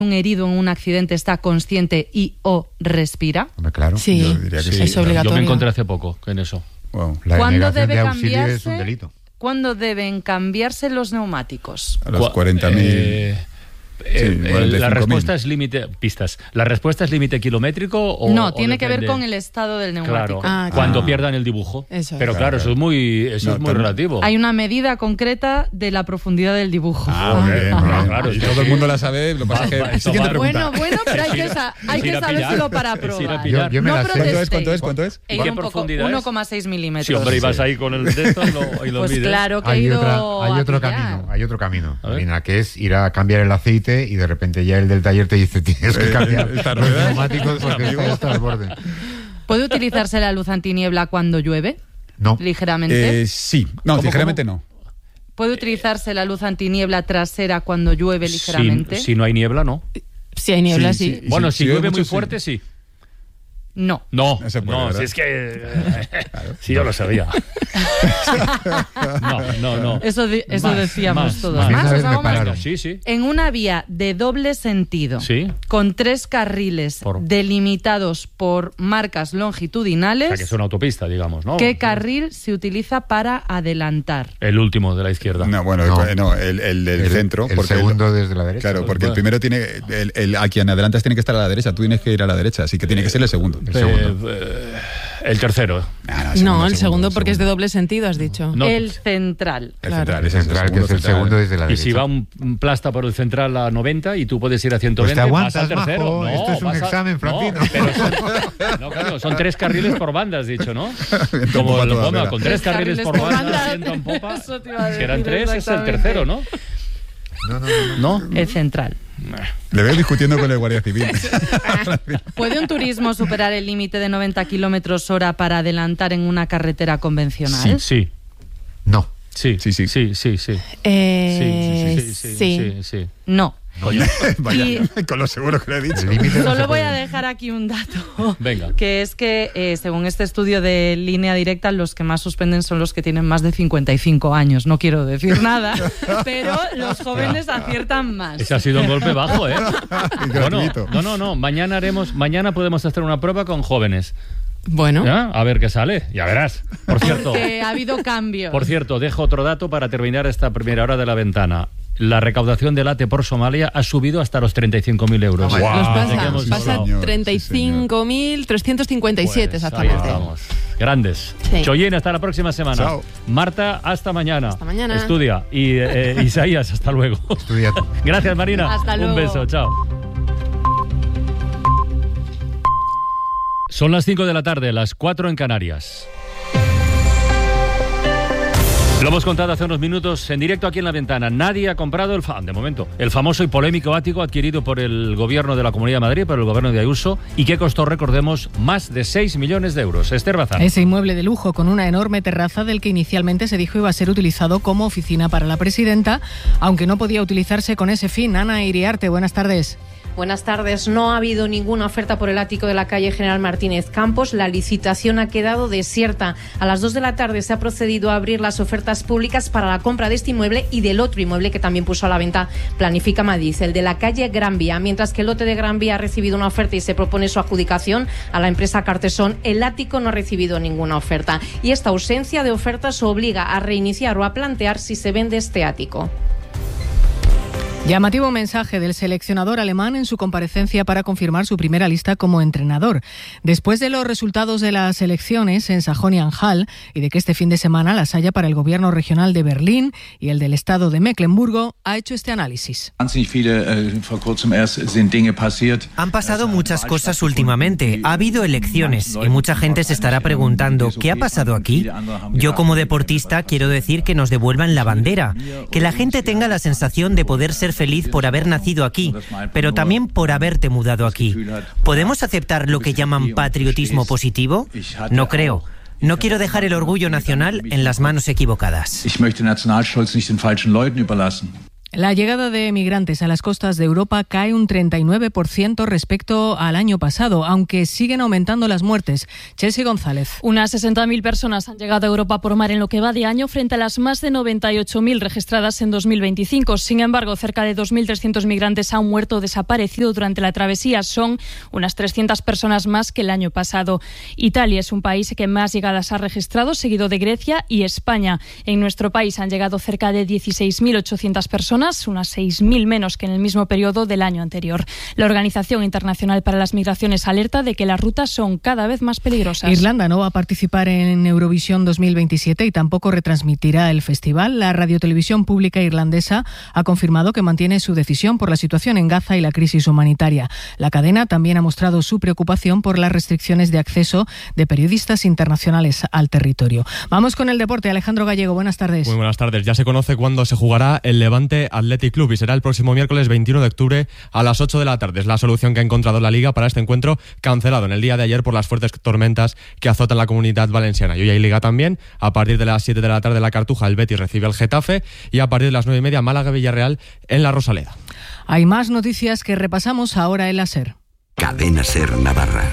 un herido en un accidente está consciente y o respira? Hombre, claro. Sí, yo diría que sí. es obligatorio. Yo me encontré hace poco en eso. Wow. La ¿Cuándo denegación debe de auxilio cambiarse? es un delito. ¿Cuándo deben cambiarse los neumáticos? A los 40.000. La respuesta es límite pistas. ¿La respuesta es límite kilométrico o No, tiene que ver depende? con el estado del neumático. Claro, cuando pierdan el dibujo. Eso es. Pero claro, eso es muy relativo. Hay una medida concreta de la profundidad del dibujo. Muy bien, muy bien. claro, y todo el mundo la sabe, lo que pasa es que... Siguiente pregunta. Bueno, pero hay que sabérselo para probar. Yo me no la sé. protestéis. ¿Cuánto es? He ¿Qué ido un poco, profundidad es? 1,6 milímetros. Sí, hombre, ibas ahí con el dedo y lo pues mides. claro que he Hay ido otro a pillar. camino, A ver. Marina, que es ir a cambiar el aceite y de repente ya el del taller te dice tienes que cambiar esta los rueda. neumáticos porque está al borde. ¿Puede utilizarse la luz antiniebla cuando llueve? No. Ligeramente. Sí. No, ligeramente no. ¿Puede utilizarse la luz antiniebla trasera cuando llueve ligeramente? Si no hay niebla, no. Si hay niebla, Sí, sí. sí. Bueno, si si llueve llueve muy mucho, sí. fuerte, sí. No. No, No se puede, no, ¿verdad? si es que... Sí, yo lo sabía. No. Eso Más, decíamos más, todos. más. A mí ¿Más? una vez ¿Os me hago más? pararon. Sí. En una vía de doble sentido, Sí. con 3 carriles Por- delimitados por marcas O longitudinales, sea, que es una autopista, digamos, ¿no? ¿qué carril se utiliza para adelantar? El último de la izquierda. No, bueno, No. el del centro. El porque segundo desde la derecha. Claro, porque el Bueno. primero tiene... a quien adelantas tiene que estar a la derecha, tú tienes que ir a la derecha, así que tiene que ser el segundo. El segundo. El tercero. No, el segundo porque es de doble sentido, has dicho. No. El central. El Claro. central, El central, que es el segundo desde la Y derecha. si va un plasta por el central a 90 y tú puedes ir a 120, Pues te aguantas, vas al tercero. majo. Esto es un examen, Francino. Claro, son 3 carriles por banda, has dicho, ¿no? Viento en Como popa el toda Obama, vela. con 3 carriles por banda, viento en popa. Eso te iba a Si eran decir 3, es el exactamente. tercero, ¿no? No. El central. Le veo discutiendo con el Guardia Civil. ¿Puede un turismo superar el límite de 90 kilómetros hora para adelantar en una carretera convencional? Sí. No. Sí. Sí. Sí. Sí. No. Vaya, con lo seguro que le he dicho. El límite no se Solo voy puede. a dejar aquí un dato. Venga. Que es que, según este estudio de Línea Directa, los que más suspenden son los que tienen más de 55 años. No quiero decir nada, pero los jóvenes aciertan más. Ese ha sido un golpe bajo, ¿eh? Gratuito. No. Mañana podemos hacer una prueba con jóvenes. Bueno. ¿Ya? A ver qué sale. Ya verás. Por cierto. Que ha habido cambios. Por cierto, dejo otro dato para terminar esta primera hora de la ventana. La recaudación del ATE por Somalia ha subido hasta los 35.000 euros. Guau. Nos Desde que hemos pasa hablado. 35.357 Pues ahí exactamente. estamos. Grandes. Sí. Choyen, hasta la próxima semana. Chao. Marta, hasta mañana. Hasta mañana. Estudia. Y Isaías, hasta luego. Estudia tú. Gracias, Marina. Hasta Un luego. beso. Chao. Son las 5 de la tarde, las 4 en Canarias. Lo hemos contado hace unos minutos en directo aquí en La Ventana. Nadie ha comprado de momento, el famoso y polémico ático adquirido por el gobierno de la Comunidad de Madrid, por el gobierno de Ayuso, y que costó, recordemos, más de 6 millones de euros. Esther Bazán. Ese inmueble de lujo con una enorme terraza del que inicialmente se dijo iba a ser utilizado como oficina para la presidenta, aunque no podía utilizarse con ese fin. Ana Iriarte, buenas tardes. Buenas tardes. No ha habido ninguna oferta por el ático de la calle General Martínez Campos. La licitación ha quedado desierta. A las 2 de la tarde se ha procedido a abrir las ofertas públicas para la compra de este inmueble y del otro inmueble que también puso a la venta Planifica Madrid, el de la calle Gran Vía. Mientras que el lote de Gran Vía ha recibido una oferta y se propone su adjudicación a la empresa Cartesón, el ático no ha recibido ninguna oferta. Y esta ausencia de ofertas obliga a reiniciar o a plantear si se vende este ático. Llamativo mensaje del seleccionador alemán en su comparecencia para confirmar su primera lista como entrenador. Después de los resultados de las elecciones en Sajonia-Anhalt y de que este fin de semana las haya para el gobierno regional de Berlín y el del estado de Mecklemburgo, ha hecho este análisis. Han pasado muchas cosas últimamente. Ha habido elecciones y mucha gente se estará preguntando ¿qué ha pasado aquí? Yo como deportista quiero decir que nos devuelvan la bandera, que la gente tenga la sensación de poder ser feliz por haber nacido aquí, pero también por haberte mudado aquí. ¿Podemos aceptar lo que llaman patriotismo positivo? No creo. No quiero dejar el orgullo nacional en las manos equivocadas. La llegada de migrantes a las costas de Europa cae un 39% respecto al año pasado, aunque siguen aumentando las muertes. Chelsea González. Unas 60.000 personas han llegado a Europa por mar en lo que va de año, frente a las más de 98.000 registradas en 2025. Sin embargo, cerca de 2.300 migrantes han muerto o desaparecido durante la travesía. Son unas 300 personas más que el año pasado. Italia es un país que más llegadas ha registrado, seguido de Grecia y España. En nuestro país han llegado cerca de 16.800 personas, unas 6.000 menos que en el mismo periodo del año anterior. La Organización Internacional para las Migraciones alerta de que las rutas son cada vez más peligrosas. Irlanda no va a participar en Eurovisión 2027 y tampoco retransmitirá el festival. La radiotelevisión pública irlandesa ha confirmado que mantiene su decisión por la situación en Gaza y la crisis humanitaria. La cadena también ha mostrado su preocupación por las restricciones de acceso de periodistas internacionales al territorio. Vamos con el deporte. Alejandro Gallego, buenas tardes. Muy buenas tardes. Ya se conoce cuándo se jugará el Levante Athletic Club y será el próximo miércoles 21 de octubre a las 8 de la tarde. Es la solución que ha encontrado la Liga para este encuentro, cancelado en el día de ayer por las fuertes tormentas que azotan la Comunidad Valenciana. Y hoy hay Liga también. A partir de las 7 de la tarde la Cartuja, el Betis recibe al Getafe y a partir de las 9:30 Málaga-Villarreal en la Rosaleda. Hay más noticias que repasamos ahora en la SER. Cadena SER Navarra.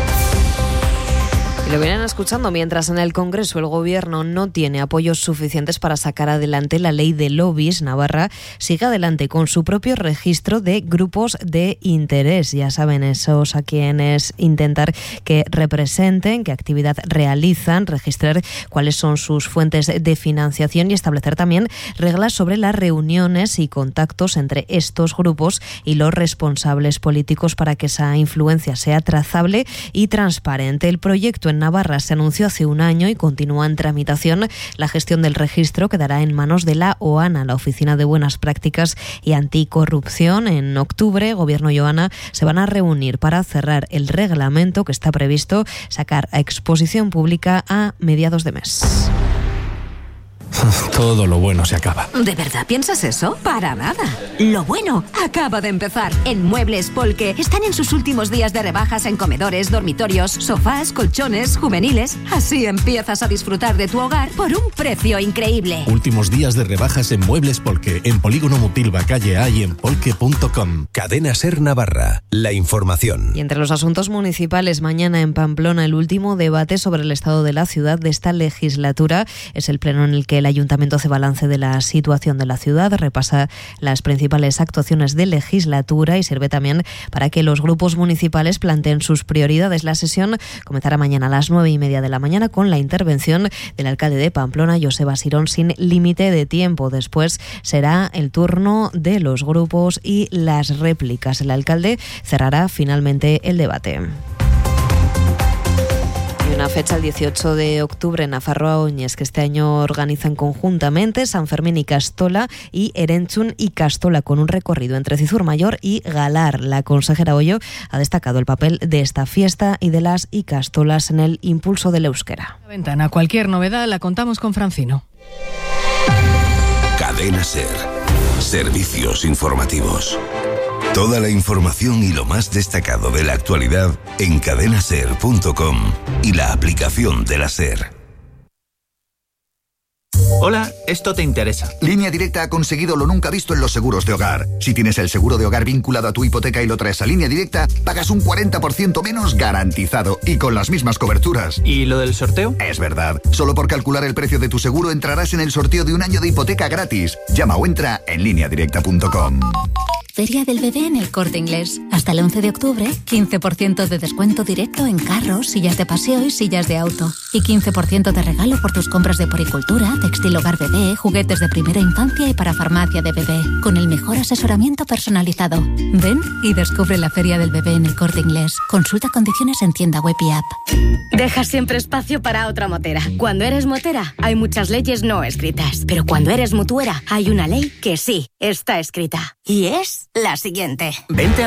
Y lo vienen escuchando mientras en el Congreso el Gobierno no tiene apoyos suficientes para sacar adelante la ley de lobbies. Navarra sigue adelante con su propio registro de grupos de interés. Ya saben, esos a quienes intentar que representen, qué actividad realizan, registrar cuáles son sus fuentes de financiación y establecer también reglas sobre las reuniones y contactos entre estos grupos y los responsables políticos para que esa influencia sea trazable y transparente. El proyecto en Navarra se anunció hace un año y continúa en tramitación. La gestión del registro quedará en manos de la OANA, la Oficina de Buenas Prácticas y Anticorrupción. En octubre, Gobierno y OANA se van a reunir para cerrar el reglamento que está previsto sacar a exposición pública a mediados de mes. Todo lo bueno se acaba. ¿De verdad piensas eso? Para nada. Lo bueno acaba de empezar. En Muebles Polke están en sus últimos días de rebajas en comedores, dormitorios, sofás, colchones, juveniles. Así empiezas a disfrutar de tu hogar por un precio increíble. Últimos días de rebajas en Muebles Polke, en Polígono Mutilva, calle A y en polke.com. Cadena SER Navarra. La información. Y entre los asuntos municipales, mañana en Pamplona el último debate sobre el estado de la ciudad de esta legislatura. Es el pleno en el que el Ayuntamiento hace balance de la situación de la ciudad, repasa las principales actuaciones de legislatura y sirve también para que los grupos municipales planteen sus prioridades. La sesión comenzará mañana a las 9:30 de la mañana con la intervención del alcalde de Pamplona, Joseba Sirón, sin límite de tiempo. Después será el turno de los grupos y las réplicas. El alcalde cerrará finalmente el debate. Una fecha el 18 de octubre en Nafarroa Oñez, que este año organizan conjuntamente San Fermín y Castola y Erentzun y Castola, con un recorrido entre Cizur-Mayor y Galar. La consejera Ollo ha destacado el papel de esta fiesta y de las Icastolas en el impulso del euskera. La ventana, cualquier novedad la contamos con Francino. Cadena SER. Servicios informativos. Toda la información y lo más destacado de la actualidad en cadenaser.com y la aplicación de la SER. Hola, esto te interesa. Línea Directa ha conseguido lo nunca visto en los seguros de hogar. Si tienes el seguro de hogar vinculado a tu hipoteca y lo traes a Línea Directa, pagas un 40% menos garantizado y con las mismas coberturas. ¿Y lo del sorteo? Es verdad. Solo por calcular el precio de tu seguro entrarás en el sorteo de un año de hipoteca gratis. Llama o entra en lineadirecta.com. Feria del Bebé en El Corte Inglés. Hasta el 11 de octubre, 15% de descuento directo en carros, sillas de paseo y sillas de auto. Y 15% de regalo por tus compras de poricultura, textil hogar bebé, juguetes de primera infancia y para farmacia de bebé. Con el mejor asesoramiento personalizado. Ven y descubre la Feria del Bebé en El Corte Inglés. Consulta condiciones en tienda web y app. Deja siempre espacio para otra motera. Cuando eres motera, hay muchas leyes no escritas. Pero cuando eres mutuera, hay una ley que sí está escrita. Y es la siguiente. Vente a la Mutua con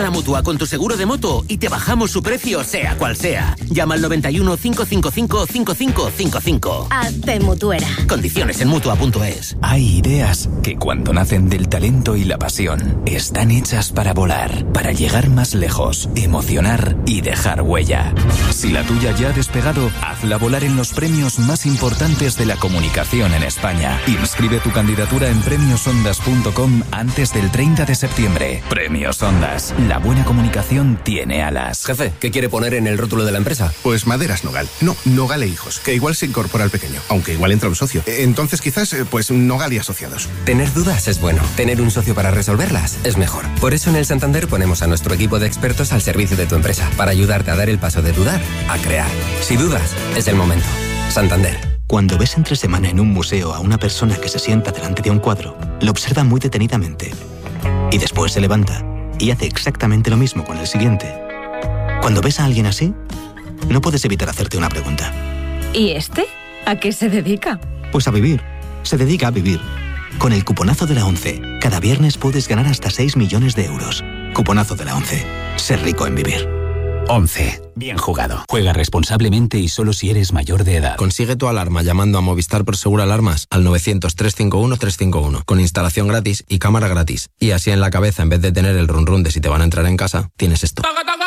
con tu seguro de moto y te bajamos su precio, sea cual sea. Llama al 91 555 5555. Hazte Mutuera. Condiciones en Mutua.es. Hay ideas que cuando nacen del talento y la pasión, están hechas para volar, para llegar más lejos, emocionar y dejar huella. Si la tuya ya ha despegado, hazla volar en los premios más importantes de la comunicación en España. Inscribe tu candidatura en premiosondas.com antes del 30 de septiembre. Premios Ondas. La buena comunicación tiene alas. Jefe, ¿qué quiere poner en el rótulo de la empresa? Pues Maderas Nogal. No, Nogal e Hijos, que igual se incorpora al pequeño, aunque igual entra un socio. Entonces quizás, pues Nogal y Asociados. Tener dudas es bueno. Tener un socio para resolverlas es mejor. Por eso en el Santander ponemos a nuestro equipo de expertos al servicio de tu empresa, para ayudarte a dar el paso de dudar a crear. Si dudas, es el momento. Santander. Cuando ves entre semana en un museo a una persona que se sienta delante de un cuadro, lo observa muy detenidamente. Y después se levanta y hace exactamente lo mismo con el siguiente. Cuando ves a alguien así, no puedes evitar hacerte una pregunta. ¿Y este? ¿A qué se dedica? Pues a vivir. Se dedica a vivir. Con el cuponazo de la ONCE, cada viernes puedes ganar hasta 6 millones de euros. Cuponazo de la ONCE. Ser rico en vivir. 11. Bien jugado. Juega responsablemente y solo si eres mayor de edad. Consigue tu alarma llamando a Movistar Prosegur Alarmas al 900-351-351 con instalación gratis y cámara gratis. Y así en la cabeza, en vez de tener el run run de si te van a entrar en casa, tienes esto.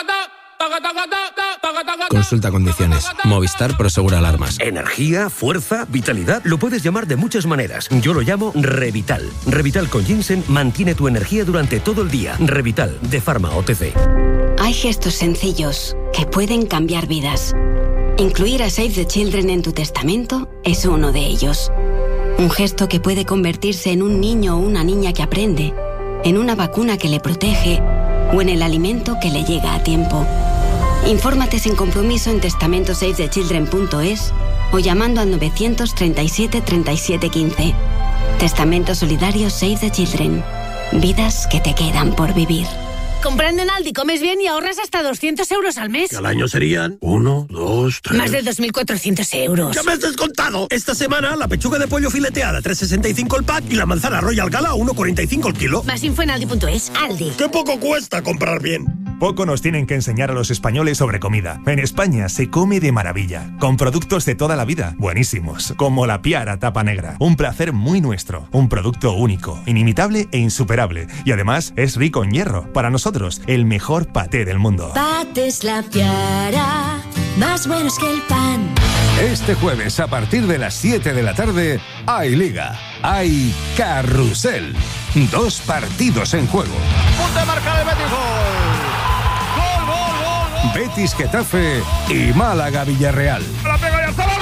Consulta condiciones. Movistar Prosegur Alarmas. Energía, fuerza, vitalidad. Lo puedes llamar de muchas maneras. Yo lo llamo Revital. Revital con ginseng mantiene tu energía durante todo el día. Revital, de Pharma OTC. Hay gestos sencillos que pueden cambiar vidas. Incluir a Save the Children en tu testamento es uno de ellos. Un gesto que puede convertirse en un niño o una niña que aprende, en una vacuna que le protege o en el alimento que le llega a tiempo. Infórmate sin compromiso en testamentosavethechildren.es o llamando al 937 37 15. Testamento solidario Save the Children. Vidas que te quedan por vivir. Comprando en Aldi comes bien y ahorras hasta 200 euros al mes. Que al año serían 1, 2, 3... Más de 2.400 euros. ¡Ya me has descontado! Esta semana la pechuga de pollo fileteada 3,65 el pack y la manzana Royal Gala 1,45 el kilo. Más info en Aldi.es. Aldi. ¡Qué poco cuesta comprar bien! Poco nos tienen que enseñar a los españoles sobre comida. En España se come de maravilla, con productos de toda la vida, buenísimos, como la Piara Tapa Negra. Un placer muy nuestro, un producto único, inimitable e insuperable. Y además es rico en hierro. Para nosotros, el mejor paté del mundo. Patés La Piara, más buenos que el pan. Este jueves, a partir de las 7 de la tarde, hay Liga, hay Carrusel. 2 partidos en juego. Punto de marca de Betis. Gol. Betis Getafe y Málaga Villarreal. La pega y hasta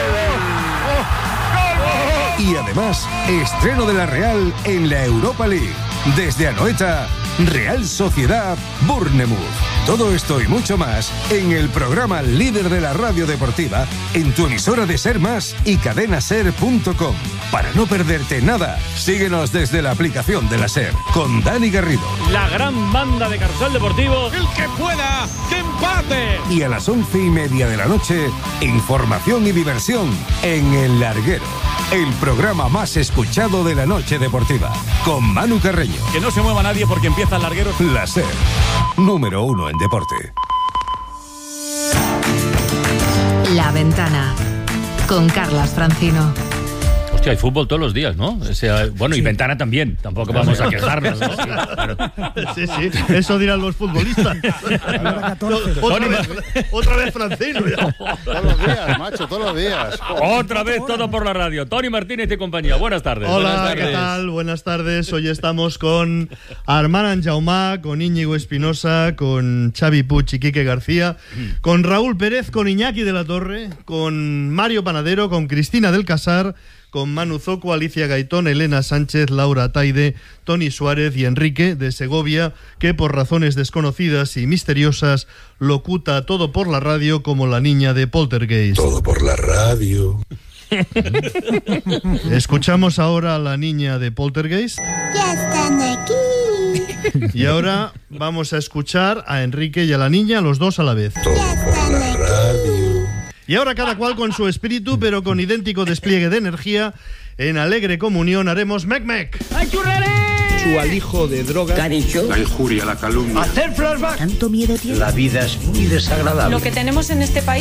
Y además, estreno de la Real en la Europa League. Desde Anoeta, Real Sociedad Bournemouth. Todo esto y mucho más en el programa líder de la radio deportiva, en tu emisora de Ser Más y cadenaser.com. Para no perderte nada, síguenos desde la aplicación de la Ser, con Dani Garrido. La gran banda de Carrusel Deportivo. El que pueda, que empate. Y a las 11:30 de la noche, información y diversión en El Larguero, el programa más escuchado de la noche deportiva, con Manu Carreño. Que no se mueva nadie porque empieza El Larguero. La Ser, número 1 en deporte. La Ventana, con Carlas Francino. Hostia, hay fútbol todos los días, ¿no? O sea, bueno, y Ventana también. Tampoco vamos a quejarnos, ¿no? Sí, eso dirán los futbolistas. Otra vez Francino. Todos los días, macho, todos los días. Otra vez todo por la radio. Tony Martínez y compañía. Buenas tardes. Hola, buenas tardes. ¿Qué tal? Buenas tardes. Hoy estamos con Armand Anjaumá, con Íñigo Espinosa, con Xavi Puig y Quique García, con Raúl Pérez, con Iñaki de la Torre, con Mario Panadero, con Cristina del Casar, con Manu Zoco, Alicia Gaitón, Elena Sánchez, Laura Taide, Tony Suárez y Enrique de Segovia, que por razones desconocidas y misteriosas locuta todo por la radio como la niña de Poltergeist. Todo por la radio. Escuchamos ahora a la niña de Poltergeist. Ya están aquí. Y ahora vamos a escuchar a Enrique y a la niña, los dos a la vez. Todo por la radio. Y ahora cada cual con su espíritu, pero con idéntico despliegue de energía, en alegre comunión haremos Mec Mec. ¡Ay, churrere! su alijo de drogas. ¿Qué ha dicho? La injuria, la calumnia. Hacer flashback. ¿Tanto miedo tiene? La vida es muy desagradable. Lo que tenemos en este país